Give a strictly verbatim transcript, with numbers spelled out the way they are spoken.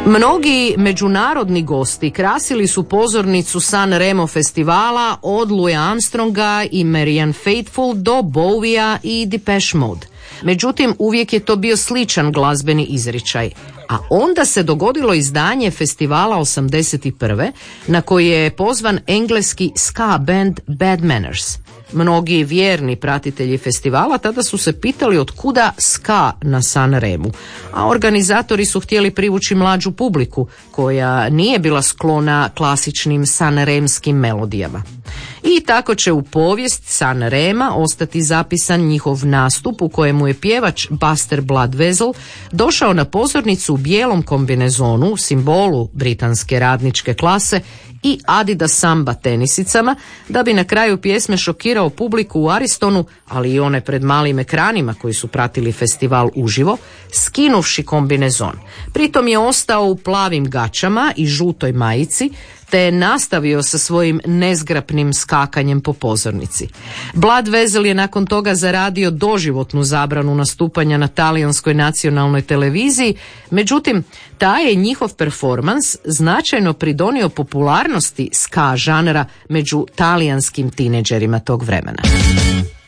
Mnogi međunarodni gosti krasili su pozornicu San Remo festivala od Louis Armstronga i Marianne Faithfull do Bowiea i Depeche Mode. Međutim, uvijek je to bio sličan glazbeni izričaj. A onda se dogodilo izdanje festivala osamdeset prve na koji je pozvan engleski ska band Bad Manners. Mnogi vjerni pratitelji festivala tada su se pitali od kuda ska na San Remu, a organizatori su htjeli privući mlađu publiku koja nije bila sklona klasičnim sanremskim melodijama. I tako će u povijest San Rema ostati zapisan njihov nastup u kojemu je pjevač Buster Bloodvessel došao na pozornicu u bijelom kombinezonu, simbolu britanske radničke klase, i Adidas Samba tenisicama, da bi na kraju pjesme šokirao publiku u Aristonu, ali i one pred malim ekranima koji su pratili festival uživo, skinuvši kombinezon. Pritom je ostao u plavim gaćama i žutoj majici, te je nastavio sa svojim nezgrapnim skakanjem po pozornici. Bloodvessel je nakon toga zaradio doživotnu zabranu nastupanja na talijanskoj nacionalnoj televiziji, međutim, taj je njihov performans značajno pridonio popularnosti ska žanra među talijanskim tineđerima tog vremena.